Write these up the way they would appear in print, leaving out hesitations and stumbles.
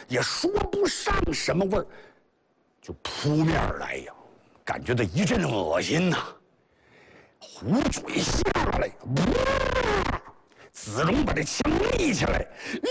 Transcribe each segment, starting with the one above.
也说不上什么味儿，就扑面而来呀，感觉到一阵恶心呐。虎嘴下来，子龙把这枪立起来，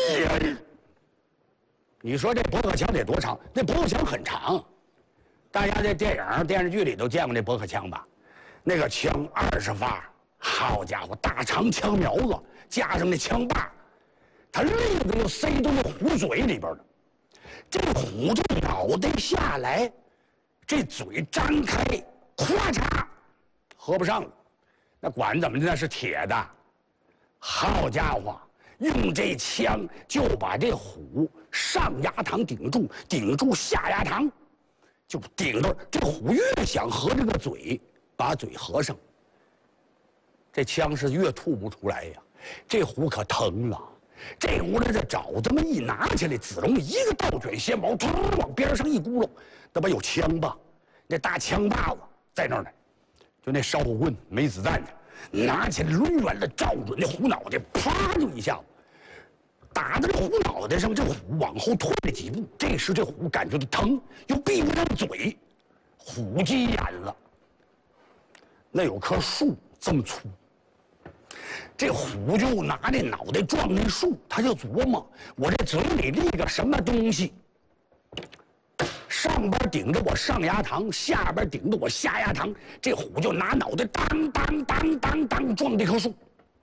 你说这驳壳枪得多长？那驳壳枪很长，大家在电影、电视剧里都见过那驳壳枪吧？那个枪20发，好家伙，大长枪苗子加上那枪把，他立子就塞到那虎嘴里边了。这虎这脑袋下来，这嘴张开，咵嚓，合不上了。那管怎么的，那是铁的。好家伙，用这枪就把这虎上牙膛顶住，顶住下牙膛，就顶着。这虎越想合这个嘴，把嘴合上，这枪是越吐不出来呀。这虎可疼了。这屋来这找，这么一拿起来，子龙一个倒卷仙毛，突往边上一咕噜，那不有枪吧？那大枪把子在那儿呢，就那烧火棍没子弹的，拿起来抡圆了，照准那虎脑袋，啪就一下子打在这虎脑袋上。这虎往后退了几步，这时这虎感觉到疼，又闭不上嘴，虎急眼了。那有棵树这么粗。这虎就拿这脑袋撞那树，他就琢磨：我这嘴里立个什么东西？上边顶着我上牙膛，下边顶着我下牙膛。这虎就拿脑袋当当当当当撞这棵树。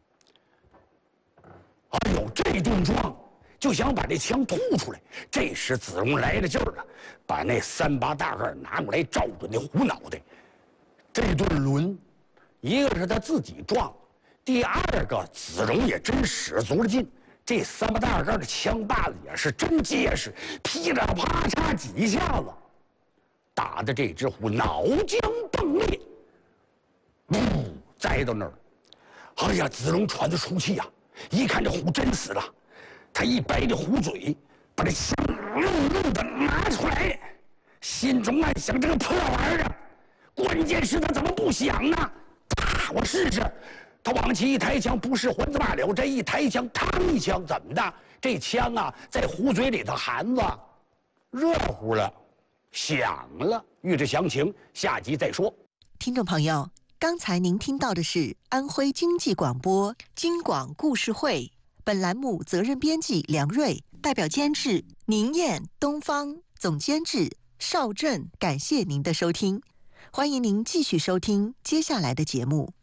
哎呦，这顿撞，就想把这枪吐出来。这时子龙来了劲儿了，把那38大盖拿过来，照准那虎脑袋。这顿抡，一个是他自己撞。第二个，子龙也真使足了劲，这38大盖的枪把子也是真结实，噼里啪嚓几下子，打的这只虎脑浆迸裂，栽到那儿。哎呀，子龙喘着粗气呀，一看这虎真死了，他一掰这虎嘴，把这枪愣的拿出来，心中暗想：这个破玩意儿，关键是他怎么不响呢？啪，我试试。他往起一抬枪，不是还子罢了。这一抬枪，嘡一枪，怎么的？这枪啊，在虎嘴里头含子热乎了，响了。欲知详情，下集再说。 听众朋友，刚才您听到的是安徽经济广播京广故事会，本栏目责任编辑梁瑞，代表监制宁燕、东方，总监制邵振。感谢您的收听，欢迎您继续收听接下来的节目。